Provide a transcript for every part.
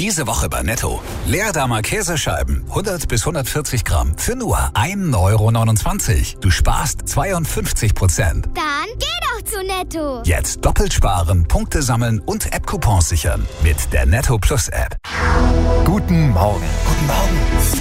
Diese Woche bei Netto. Leerdammer Käsescheiben, 100 bis 140 Gramm, für nur 1,29 €. Du sparst 52%. Dann geh doch zu Netto. Jetzt doppelt sparen, Punkte sammeln und App-Coupons sichern. Mit der Netto Plus App. Guten Morgen. Guten Morgen.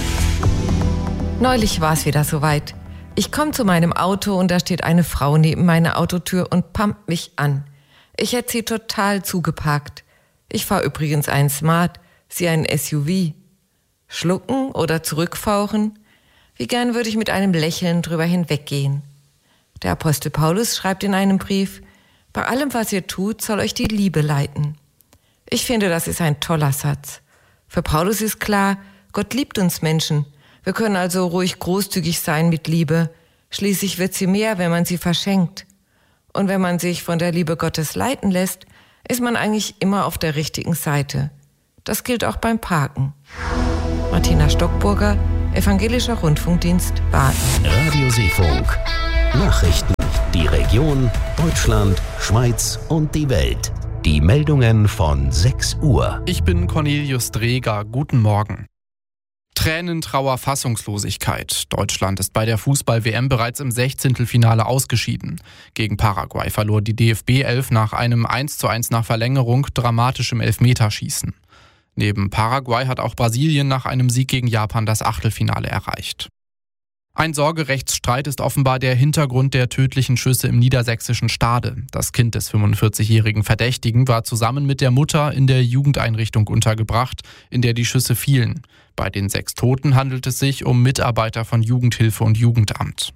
Neulich war es wieder soweit. Ich komme zu meinem Auto und da steht eine Frau neben meiner Autotür und pumpt mich an. Ich hätte sie total zugeparkt. Ich fahre übrigens einen Smart, sie einen SUV. Schlucken oder zurückfauchen? Wie gern würde ich mit einem Lächeln drüber hinweggehen. Der Apostel Paulus schreibt in einem Brief: Bei allem, was ihr tut, soll euch die Liebe leiten. Ich finde, das ist ein toller Satz. Für Paulus ist klar, Gott liebt uns Menschen. Wir können also ruhig großzügig sein mit Liebe. Schließlich wird sie mehr, wenn man sie verschenkt. Und wenn man sich von der Liebe Gottes leiten lässt, ist man eigentlich immer auf der richtigen Seite. Das gilt auch beim Parken. Martina Stockburger, Evangelischer Rundfunkdienst, Baden. Radio Seefunk. Nachrichten. Die Region, Deutschland, Schweiz und die Welt. Die Meldungen von 6 Uhr. Ich bin Cornelius Dreger. Guten Morgen. Tränen, Trauer, Fassungslosigkeit. Deutschland ist bei der Fußball-WM bereits im 16. ausgeschieden. Gegen Paraguay verlor die DFB 11 nach einem 1:1 nach Verlängerung dramatisch im Elfmeterschießen. Neben Paraguay hat auch Brasilien nach einem Sieg gegen Japan das Achtelfinale erreicht. Ein Sorgerechtsstreit ist offenbar der Hintergrund der tödlichen Schüsse im niedersächsischen Stade. Das Kind des 45-jährigen Verdächtigen war zusammen mit der Mutter in der Jugendeinrichtung untergebracht, in der die Schüsse fielen. Bei den 6 Toten handelt es sich um Mitarbeiter von Jugendhilfe und Jugendamt.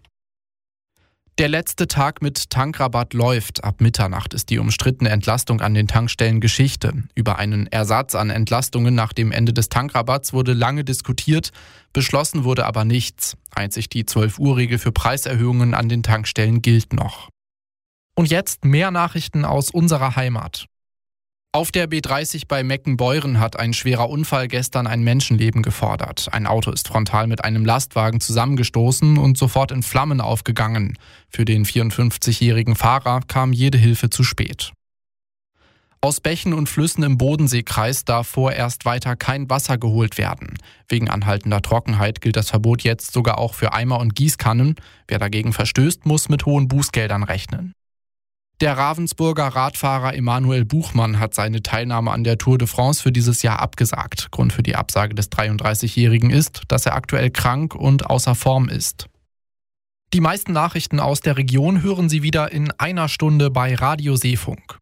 Der letzte Tag mit Tankrabatt läuft. Ab Mitternacht ist die umstrittene Entlastung an den Tankstellen Geschichte. Über einen Ersatz an Entlastungen nach dem Ende des Tankrabatts wurde lange diskutiert, beschlossen wurde aber nichts. Einzig die 12-Uhr-Regel für Preiserhöhungen an den Tankstellen gilt noch. Und jetzt mehr Nachrichten aus unserer Heimat. Auf der B30 bei Meckenbeuren hat ein schwerer Unfall gestern ein Menschenleben gefordert. Ein Auto ist frontal mit einem Lastwagen zusammengestoßen und sofort in Flammen aufgegangen. Für den 54-jährigen Fahrer kam jede Hilfe zu spät. Aus Bächen und Flüssen im Bodenseekreis darf vorerst weiter kein Wasser geholt werden. Wegen anhaltender Trockenheit gilt das Verbot jetzt sogar auch für Eimer und Gießkannen. Wer dagegen verstößt, muss mit hohen Bußgeldern rechnen. Der Ravensburger Radfahrer Emanuel Buchmann hat seine Teilnahme an der Tour de France für dieses Jahr abgesagt. Grund für die Absage des 33-Jährigen ist, dass er aktuell krank und außer Form ist. Die meisten Nachrichten aus der Region hören Sie wieder in einer Stunde bei Radio Seefunk.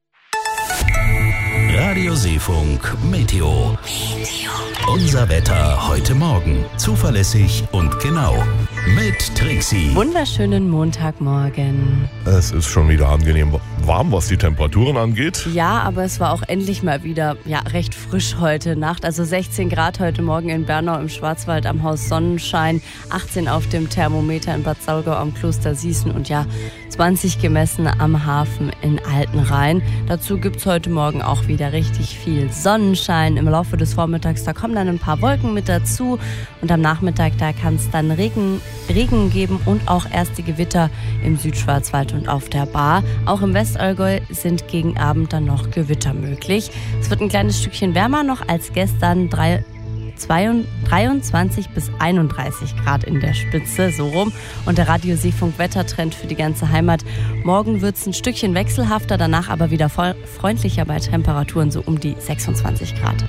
Radio Seefunk Meteo. Unser Wetter heute Morgen. Zuverlässig und genau. Mit Trixie. Wunderschönen Montagmorgen. Es ist schon wieder angenehm warm, was die Temperaturen angeht. Ja, aber es war auch endlich mal wieder recht frisch heute Nacht. Also 16 Grad heute Morgen in Bernau im Schwarzwald am Haus Sonnenschein, 18 auf dem Thermometer in Bad Saulgau am Kloster Sießen und 20 gemessen am Hafen in Altenrhein. Dazu gibt es heute Morgen auch wieder richtig viel Sonnenschein. Im Laufe des Vormittags, da kommen dann ein paar Wolken mit dazu und am Nachmittag, da kann es dann Regen geben und auch erste Gewitter im Südschwarzwald und auf der Baar. Auch im Westallgäu sind gegen Abend dann noch Gewitter möglich. Es wird ein kleines Stückchen wärmer noch als gestern, 23 bis 31 Grad in der Spitze, so rum. Und der Radio Seefunk Wettertrend für die ganze Heimat. Morgen wird es ein Stückchen wechselhafter, danach aber wieder freundlicher bei Temperaturen so um die 26 Grad.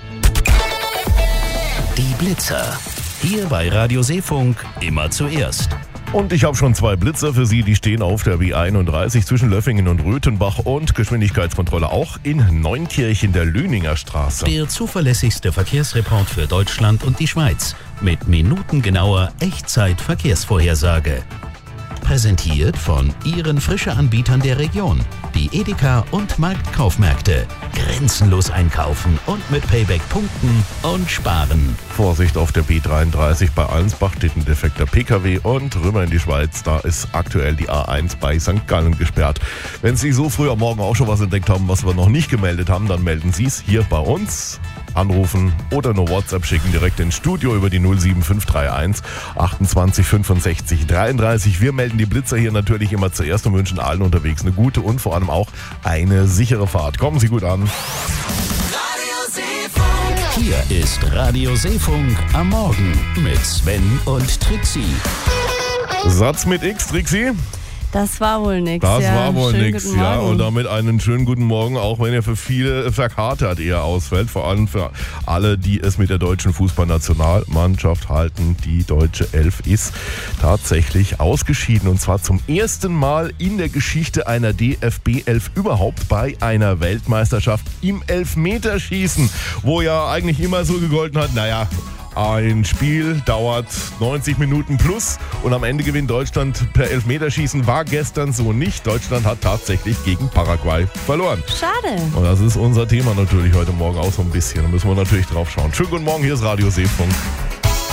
Die Blitzer. Hier bei Radio Seefunk immer zuerst. Und ich habe schon 2 Blitzer für Sie, die stehen auf der B31 zwischen Löffingen und Röthenbach und Geschwindigkeitskontrolle auch in Neunkirchen der Lüninger Straße. Der zuverlässigste Verkehrsreport für Deutschland und die Schweiz mit minutengenauer Echtzeit-Verkehrsvorhersage. Präsentiert von Ihren Frische-Anbietern der Region. Die Edeka und Marktkaufmärkte. Grenzenlos einkaufen und mit Payback punkten und sparen. Vorsicht auf der B33 bei Allensbach steht ein defekter PKW und rüber in die Schweiz. Da ist aktuell die A1 bei St. Gallen gesperrt. Wenn Sie so früh am Morgen auch schon was entdeckt haben, was wir noch nicht gemeldet haben, dann melden Sie es hier bei uns. Anrufen oder nur WhatsApp schicken direkt ins Studio über die 07531 28 65 33. Wir melden die Blitzer hier natürlich immer zuerst und wünschen allen unterwegs eine gute und vor allem auch eine sichere Fahrt. Kommen Sie gut an. Radio Seefunk. Hier ist Radio Seefunk am Morgen mit Sven und Trixie. Satz mit X, Trixie. Das war wohl nix. Das ja. war wohl Schönen nix, guten ja. Morgen. Und damit einen schönen guten Morgen, auch wenn er für viele verkatert eher ausfällt. Vor allem für alle, die es mit der deutschen Fußballnationalmannschaft halten. Die deutsche Elf ist tatsächlich ausgeschieden. Und zwar zum ersten Mal in der Geschichte einer DFB-Elf überhaupt bei einer Weltmeisterschaft im Elfmeterschießen. Wo ja eigentlich immer so gegolten hat, naja, ein Spiel dauert 90 Minuten plus und am Ende gewinnt Deutschland per Elfmeterschießen. War gestern so nicht. Deutschland hat tatsächlich gegen Paraguay verloren. Schade. Und das ist unser Thema natürlich heute Morgen auch so ein bisschen. Da müssen wir natürlich drauf schauen. Schönen guten Morgen, hier ist Radio Seefunk.